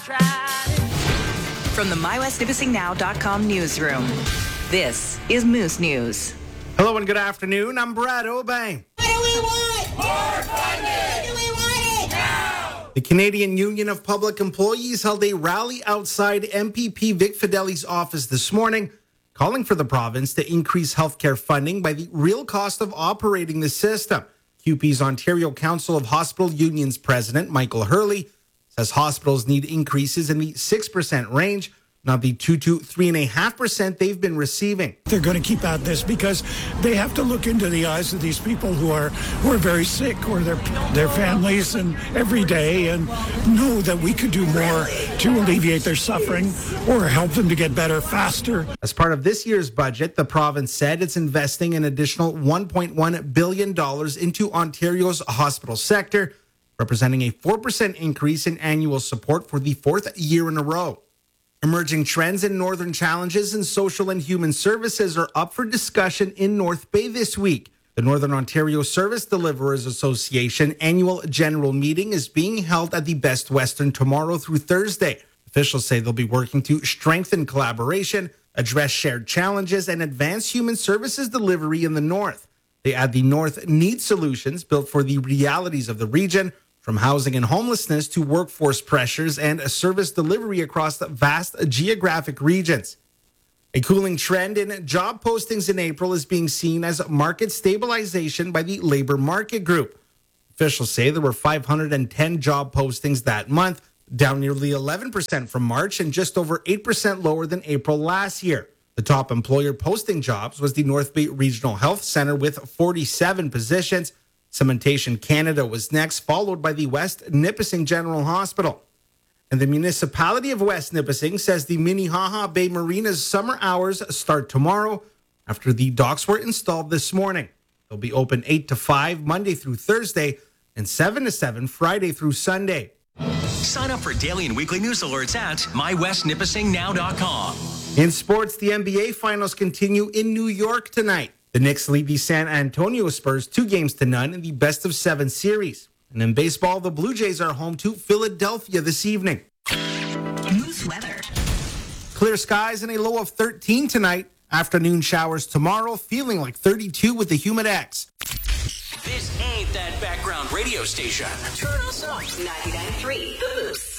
From the MyWestNipissingNow.com newsroom, this is Moose News. Hello and good afternoon. I'm Brad Obey. What do we want? More funding! What do we want it? Now! The Canadian Union of Public Employees held a rally outside MPP Vic Fideli's office this morning, calling for the province to increase healthcare funding by the real cost of operating the system. QP's Ontario Council of Hospital Unions president, Michael Hurley, says hospitals need increases in the 6% range, not the 2 to 3.5% they've been receiving. They're going to keep at this because they have to look into the eyes of these people who are very sick, or their families, and every day, and know that we could do more to alleviate their suffering or help them to get better faster. As part of this year's budget, the province said it's investing an additional $1.1 billion into Ontario's hospital sector, representing a 4% increase in annual support for the fourth year in a row. Emerging trends and northern challenges in social and human services are up for discussion in North Bay this week. The Northern Ontario Service Deliverers Association annual general meeting is being held at the Best Western tomorrow through Thursday. Officials say they'll be working to strengthen collaboration, address shared challenges, and advance human services delivery in the North. They add the North needs solutions built for the realities of the region, from housing and homelessness to workforce pressures and service delivery across vast geographic regions. A cooling trend in job postings in April is being seen as market stabilization by the Labor Market Group. Officials say there were 510 job postings that month, down nearly 11% from March and just over 8% lower than April last year. The top employer posting jobs was the North Bay Regional Health Centre with 47 positions. Cementation Canada was next, followed by the West Nipissing General Hospital. And the municipality of West Nipissing says the Minnehaha Bay Marina's summer hours start tomorrow after the docks were installed this morning. They'll be open 8 to 5 Monday through Thursday and 7 to 7 Friday through Sunday. Sign up for daily and weekly news alerts at MyWestNipissingNow.com. In sports, the NBA Finals continue in New York tonight. The Knicks lead the San Antonio Spurs 2-0 in the best-of-7 series. And in baseball, the Blue Jays are home to Philadelphia this evening. Moose weather. Clear skies and a low of 13 tonight. Afternoon showers tomorrow, feeling like 32 with the humid X. This ain't that background radio station. Turn us on 99.3 The Moose.